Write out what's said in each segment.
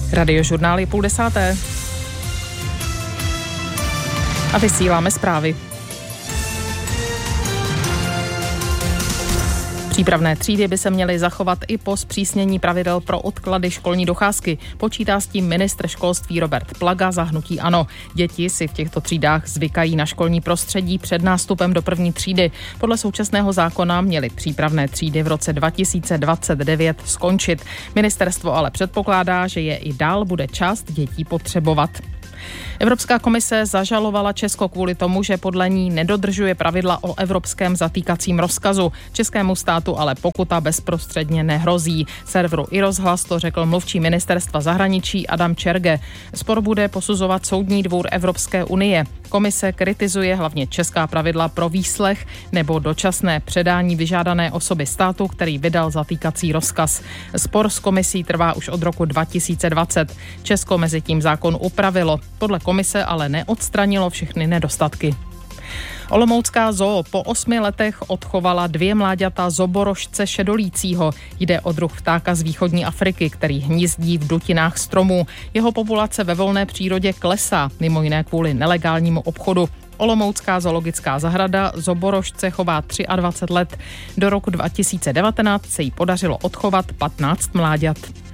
Radiožurnál je 9:30. A vysíláme zprávy. Přípravné třídy by se měly zachovat i po zpřísnění pravidel pro odklady školní docházky. Počítá s tím ministr školství Robert Plaga za hnutí ANO. Děti si v těchto třídách zvykají na školní prostředí před nástupem do první třídy. Podle současného zákona měly přípravné třídy v roce 2029 skončit. Ministerstvo ale předpokládá, že je i dál bude část dětí potřebovat. Evropská komise zažalovala Česko kvůli tomu, že podle ní nedodržuje pravidla o evropském zatýkacím rozkazu. Českému státu ale pokuta bezprostředně nehrozí. Serveru iRozhlas to řekl mluvčí ministerstva zahraničí Adam Čerge. Spor bude posuzovat Soudní dvůr Evropské unie. Komise kritizuje hlavně česká pravidla pro výslech nebo dočasné předání vyžádané osoby státu, který vydal zatýkací rozkaz. Spor s komisí trvá už od roku 2020. Česko mezi tím zákon upravilo. Podle komise ale neodstranilo všechny nedostatky. Olomoucká zoo po 8 letech odchovala 2 mláďata zoborožce šedolícího. Jde o druh ptáka z východní Afriky, který hnízdí v dutinách stromů. Jeho populace ve volné přírodě klesá, mimo jiné kvůli nelegálnímu obchodu. Olomoucká zoologická zahrada zoborožce chová 23 let. Do roku 2019 se jí podařilo odchovat 15 mláďat.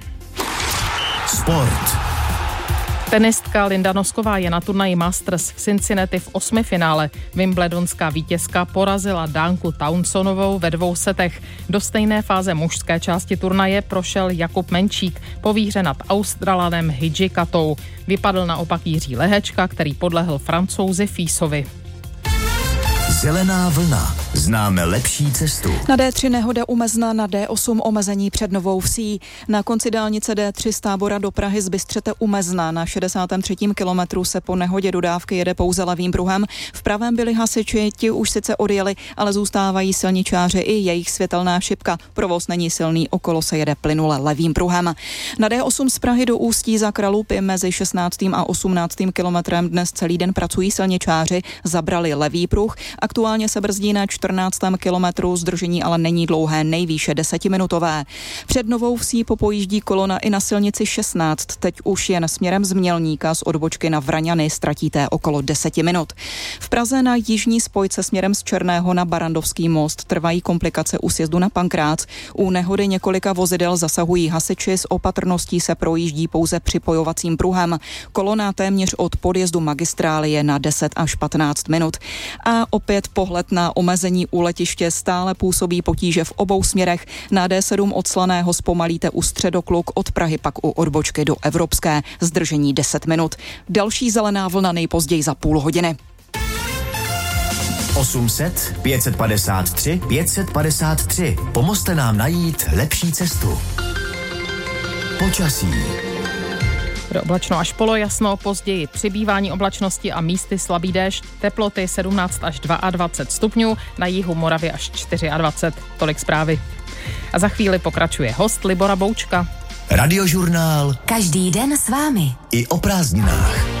Sport. Tenistka Linda Nosková je na turnaji Masters v Cincinnati v 8. finále. Wimbledonská vítězka porazila Dánku Townsonovou ve 2 setech. Do stejné fáze mužské části turnaje prošel Jakub Menčík po výhře nad Australanem Hidžikatou. Vypadl naopak Jiří Lehečka, který podlehl Francouzi Físovi. Zelená vlna. Známe lepší cestu. Na D3 nehoda u Mezna, na D8 omezení před Novou Vsí. Na konci dálnice D3 z Tábora do Prahy z Bystřete u Mezna na 63. kilometru se po nehodě dodávky jede pouze levým pruhem. V pravém byli hasiči, ti už sice odjeli, ale zůstávají silničáři i jejich světelná šipka. Provoz není silný, okolo se jede plynule levým pruhem. Na D8 z Prahy do Ústí za Kralupy mezi 16. a 18. kilometrem dnes celý den pracují silničáři, zabrali levý pruh. Aktuálně se brzdí na 14. kilometru, zdržení ale není dlouhé, nejvýše 10minutové. Před Novou Vsí popojíždí kolona i na silnici 16. Teď už jen směrem z Mělníka z odbočky na Vraňany ztratíte okolo 10 minut. V Praze na jižní spojce směrem z Černého na Barandovský most trvají komplikace u sjezdu na Pankrác. U nehody několika vozidel zasahují hasiči, s opatrností se projíždí pouze připojovacím pruhem. Kolona téměř od podjezdu magistrály je na 10 až 15 minut. A opět pohled na omezení u letiště, stále působí potíže v obou směrech. Na D7 od Slaného zpomalíte u Středokluk, od Prahy pak u odbočky do Evropské. Zdržení 10 minut. Další zelená vlna nejpozději za půl hodiny. 800 553 553. Pomozte nám najít lepší cestu. Počasí. Bude oblačno až polojasno, později přibývání oblačnosti a místy slabý déšť, teploty 17 až 22 stupňů, na jihu Moravy až 24. Tolik zprávy. A za chvíli pokračuje host Libora Boučka. Radiožurnál. Každý den s vámi. I o prázdninách.